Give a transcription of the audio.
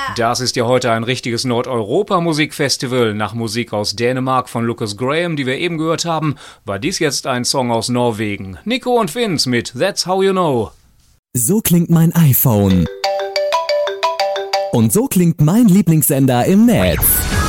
Das ist ja heute ein richtiges Nordeuropa-Musikfestival. Nach Musik aus Dänemark von Lucas Graham, die wir eben gehört haben, war dies jetzt ein Song aus Norwegen. Nico und Vince mit That's How You Know. So klingt mein iPhone. Und so klingt mein Lieblingssender im Netz.